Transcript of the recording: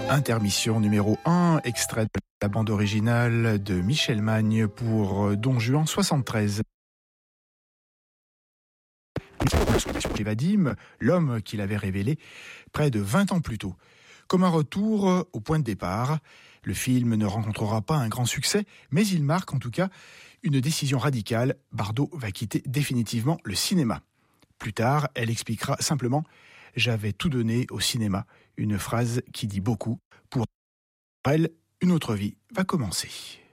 Intermission numéro 1, extrait de la bande originale de Michel Magne pour Don Juan 73. Chez Vadim, l'homme qu'il avait révélé près de 20 ans plus tôt. Comme un retour au point de départ, le film ne rencontrera pas un grand succès, mais il marque en tout cas une décision radicale. Bardot va quitter définitivement le cinéma. Plus tard, elle expliquera simplement « J'avais tout donné au cinéma », une phrase qui dit beaucoup. Pour elle, une autre vie va commencer.